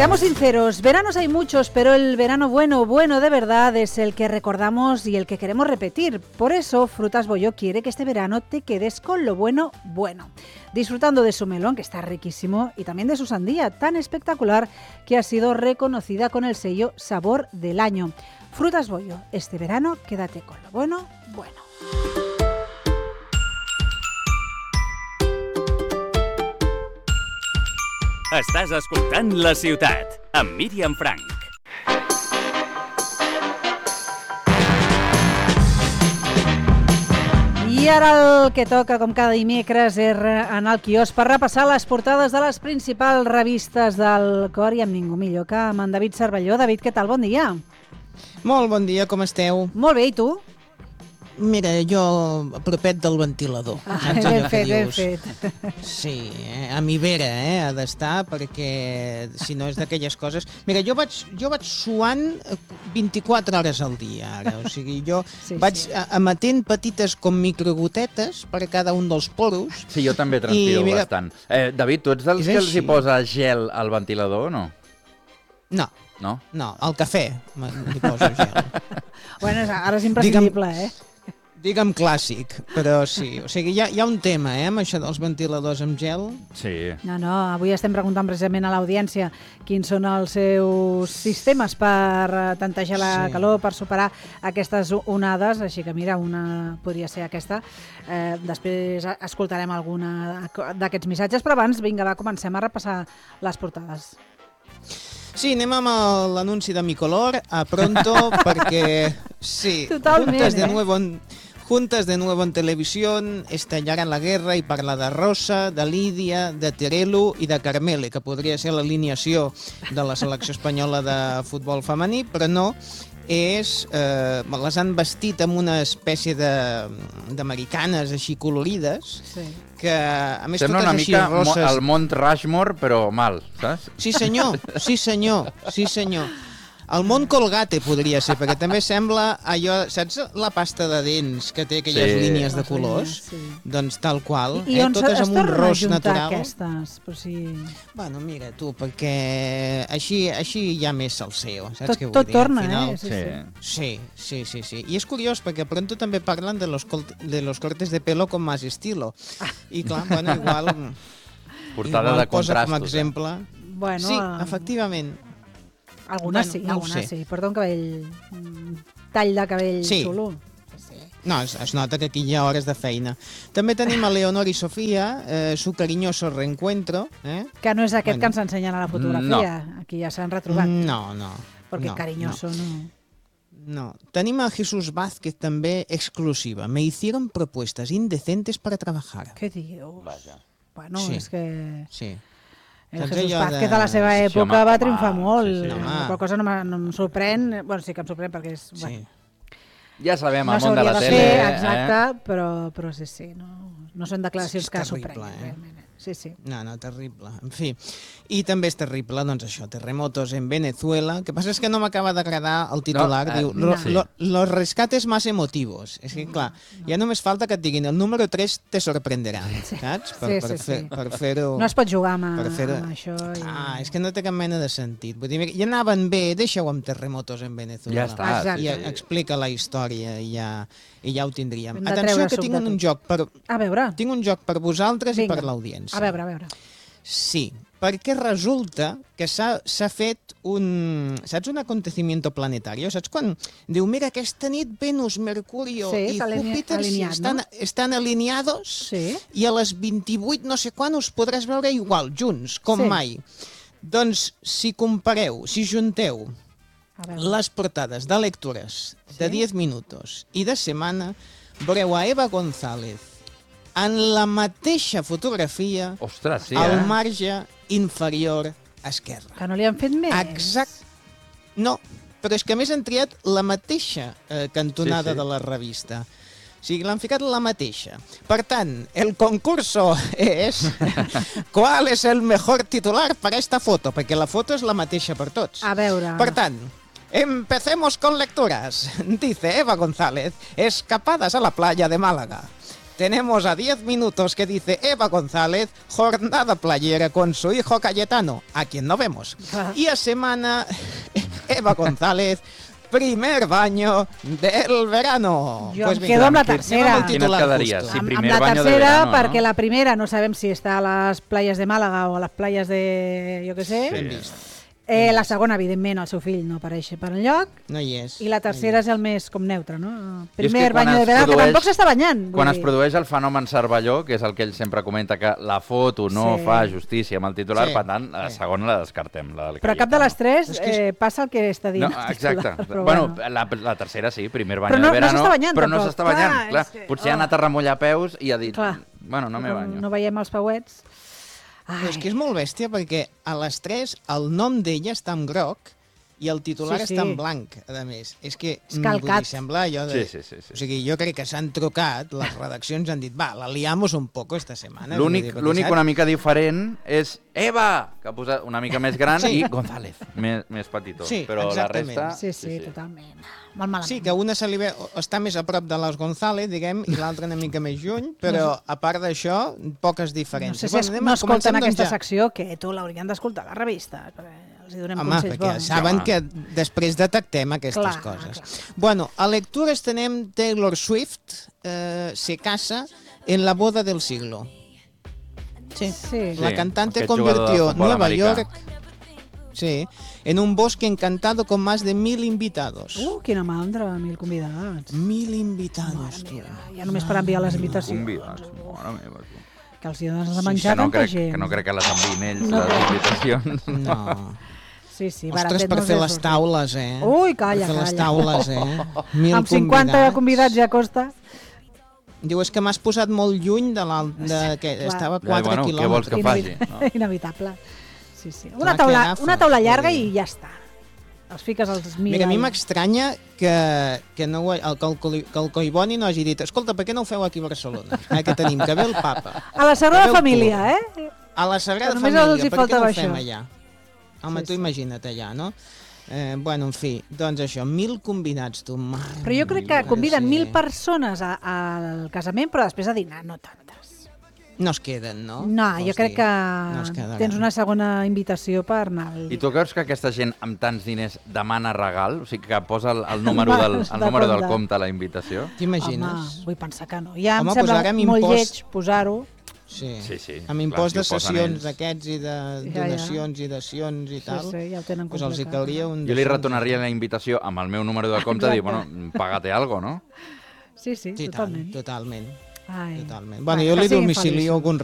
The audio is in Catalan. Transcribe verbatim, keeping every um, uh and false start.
Seamos sinceros, veranos hay muchos, pero el verano bueno, bueno de verdad es el que recordamos y el que queremos repetir. Por eso, Frutas Bollo quiere que este verano te quedes con lo bueno, bueno. Disfrutando de su melón, que está riquísimo, y también de su sandía, tan espectacular que ha sido reconocida con el sello Sabor del Año. Frutas Bollo, este verano quédate con lo bueno, bueno. Estàs escoltant La Ciutat, amb Míriam Frank. I ara el que toca, com cada dimecres, és anar al quiosc per repassar les portades de les principals revistes del cor, i amb ningú millor que amb en David Cervelló. David, què tal? Bon dia. Molt bon dia, com esteu? Molt bé, i tu? Mira, jo propet del ventilador. Ah, saps ben allò que fet, ben dius? fet. Sí, eh? a mi vera eh? ha d'estar, perquè si no és d'aquelles coses... Mira, jo vaig, jo vaig suant vint-i-quatre hores al dia, ara. O sigui, jo Sí, vaig sí. emetent petites com microgotetes per a cada un dels poros. Sí, jo també transpiro I mira- bastant. Eh, David, tu ets dels És que els així. hi posa gel al ventilador o no? No, No? no, al cafè me- li poso gel. Bueno, ara és imprescindible, eh? Digue'm clàssic, però sí. O sigui, hi ha, hi ha un tema, eh, amb això dels ventiladors amb gel. Sí. No, no, avui estem preguntant precisament a l'audiència quins són els seus sistemes per eh, tantejar la Sí. calor, per superar aquestes onades, així que mira, una podria ser aquesta. Eh, després escoltarem alguna d'aquests missatges, però abans, vinga, va, comencem a repassar les portades. Sí, anem amb el- l'anunci de Mi Color a pronto perquè sí, Totalment, juntes de eh? nuevo en, juntas de nuevo en televisión, estallarán la guerra i parla de Rosa, de Lídia, de Terelu i de Carmele, que podria ser l'alineació de la selecció espanyola de futbol femení, però no, és, eh, les han vestit amb una espècie de d'americanes així colorides, Sí. que a més Sembla totes una així mica mo- rosses. el Mont Rushmore, però mal, saps? Sí senyor, sí senyor, sí senyor. El Mont Colgate podria ser, perquè també sembla allò, saps la pasta de dents que té aquelles Sí. línies de Les colors? línies, sí. Doncs tal qual, I, i eh? on totes es amb un tornen a ros juntar natural. aquestes? Però si... Bueno, mira tu, perquè així, així hi ha més salseo, saps Tot, què vull tot dir? Al torna, final- eh? Sí, sí. Sí, sí, sí, sí. I és curiós perquè pronto també parlen de los, col- de los cortes de pelo con más estilo. I clar, bueno, igual, Portada igual de posa com a contrastos. eh? exemple... Bueno, Sí, eh, efectivament. algunes Bueno, sí, no ho algunes sé. sí. Porta un cabell, un tall de cabell Sí. xulo. No, es, es nota que aquí hi ha hores de feina. També tenim a Leonor i Sofia, eh, su cariñoso reencuentro. Eh? Que no és aquest Bueno. que ens ensenyen a la fotografia. Aquí ja s'han retrobat. No, no. Perquè no, cariñoso, no. No. no. Tenim a Jesús Vázquez també exclusiva. Me hicieron propuestas indecentes para trabajar. Què dius? Vaja. Bueno, Sí. és que Sí. el Saps Jesús allò Vázquez de- a la seva Sí, època home, va home, triomfar molt. sí, sí. No, home. La qual cosa no, me- no em sorprèn. Bueno, sí que em sorprèn perquè és... sí. Bueno, Ja sabem, no el món de s'hauria la de tele... fer, eh? exacte, però, però sí, sí. No, no són declaracions És que terrible, sorprenguin, eh? realment. Sí, sí. No, no, terrible. En fi. I també és terrible, doncs això, terremotos en Venezuela. El que passa és que no m'acaba d'agradar el titular. No, eh, Diu, no. lo, lo, los rescates más emotivos. És que, clar, ja només falta que et diguin el número tres te sorprenderà, saps? Per, Sí, per, sí, fer, sí. per fer-ho... No es pot jugar amb, per fer-ho- amb això. I... Ah, és que no té cap mena de sentit. Vull dir, ja anaven bé, deixeu amb terremotos en Venezuela. Ja està. Exacte. I sí, sí. explica la història i ja, i ja ho tindríem. Hem de Atenció, treure que suc tinc de un tot. joc per, A veure, tinc un joc per vosaltres Vinga. i per l'audiència. a veure, a veure. Sí, perquè resulta que s'ha s'ha fet un, saps, un acontecimiento planetario. Saps quan diu, mira, aquesta nit Venus, Mercurio Sí, i s'ha aline- Júpiter alineat, estan, no? estan alineados Sí. i a les vint-i-vuit no sé quan us podràs veure igual, junts, com Sí. mai. Doncs si compareu, si junteu A veure. les portades de lectures de Sí. diez minutos i de setmana, veureu a Eva González en la mateixa fotografia Ostres, sí, al eh? marge inferior esquerre. Que no li han fet més. Exact. No, però és que a més han triat la mateixa eh, cantonada Sí, sí. de la revista. O sigui, l'han ficat la mateixa. Per tant, el concurso és ¿cuál es el mejor titular para esta foto? Perquè la foto és la mateixa per tots. A veure. Per tant, empecemos con lecturas. Dice Eva González, escapadas a la playa de Málaga. tenemos a diez minutos que dice Eva González, jornada playera con su hijo Cayetano, a quien no vemos. Y a semana, Eva González, primer baño del verano. Jo em quedo amb la tercera. anem amb el Quina et titular quedaria? justo. Sí, Amb, primer amb la baño de tercera, verano, perquè no? la primera no sabem si està a les playes de Màlaga o a les playes de, jo què sé. Sí. Hem vist. Eh, la segona, evidentment, el seu fill no apareix per enlloc. No hi és. I la tercera és el més com neutre, no? I és que Primer quan baño de es verano, que produeix- tampoc s'està banyant. vull Quan es dir. produeix el fenomen Cervelló, que és el que ell sempre comenta, que la foto no Sí. fa justícia amb el titular, Sí. per tant, la Sí. segona la descartem. La del Però cap de les tres És que és- eh, passa el que està dient. No, el titular, exacte. però Bueno, la, la tercera sí, primer baño Però no- de no verano, s'està banyant, però no tampoc. s'està banyant. Clar, Clar, és que- potser ha oh. anat a remullar peus i ha dit, Clar. bueno, no me no, banyo. no veiem els pauets. Ai. Però és que és molt bèstia perquè a les tres el nom d'ella està en groc i el titular Sí, sí. està en blanc, a més. És que És mm, calcat. vull dir, sembla allò de... Sí, sí, sí, sí. O sigui, jo crec que s'han trucat, les redaccions han dit, va, la liamos un poco esta setmana. Vull L'únic dir, perquè l'únic saps? una mica diferent és Eva, que ha posat una mica més gran, Sí. i González, més, més petitó. Sí, però exactament. la resta... Sí, sí, totalment. Molt malament. Sí, que una se li ve, està més a prop de les González, diguem, i l'altra una mica més lluny, però a part d'això, poques No diferències. sé si es, anem no a- escolten comencem, doncs, aquesta ja. secció, que tu l'haurien d'escoltar, la revista, perquè els hi donem Home, consells perquè bons. saben Home. que després detectem aquestes Clar, coses. clar. Bueno, a lectures tenem Taylor Swift eh, se casa en la boda del siglo. Sí. Sí. La Sí, cantante aquest jugador de convirtió futbol Nueva americà. York sí, en un bosque encantado con más de mil invitados. Uh, quina mandra, mil convidats. Mil invitados, tu. Ja només per enviar les invitacions. Convidats, mare meva, tu. Que els hi dones de Que menjar no, tanta crec, gent. que no crec que les enviïn ells, No les crec. invitacions. No. Sí, sí, Ostres, baratet per no fer és les sortir. taules, eh? Ui, calla, per fer les calla. taules, eh? Mil Amb cinquanta convidats ja costa. Diu, és que m'has posat molt lluny de l'alt... de que Clar. estava a Ja, quatre bueno, què vols quilòmetres. que faci? No? Inevitable. Sí, sí. Clar Una que taula, agafa, una taula vull llarga dir. i ja està. Els fiques als mil. Mira, a mi allà. m'estranya que, que, no, ho- el, que, el, Coli- que el Collboni no hagi dit escolta, per què no ho feu aquí a Barcelona? Eh, que tenim, que ve el papa. A la Sagrada Que ve el Família, eh? A la Sagrada Que només Família, els hi per què no faltava ho fem això. allà? Home, Sí, tu sí. imagina't allà, no? Eh, bueno, en fi, doncs això, mil convidats, tu, mare Però jo crec que meva, conviden sí. mil persones a- al casament, però després a dinar no tantes. No es queden, no? No, Vols jo crec dir? que No es quedaran. tens una segona invitació per anar al I tu creus que aquesta gent amb tants diners demana regal? O sigui, que posa el, el número, Va, del, el de número del compte. compte a la invitació? T'imagines? Home, vull pensar que no. Ja Home, em sembla doncs ara amb molt impost- lleig posar-ho. Sí. Sí, sí, Amb clar, impost si ho de posen sessions ells. aquests i de Ja, ja. donacions i dacions i Sí, tal, sí, ja ho tenen doncs els hi complicat. caldria un... Jo li d'això. retornaria la invitació amb el meu número de compte i dir, Exacte. bueno, pagate algo, no? Sí, sí, Sí, totalment. tant, totalment. Ai. Totalment. Bueno, Va, jo que li siguin domicilio feliços. algun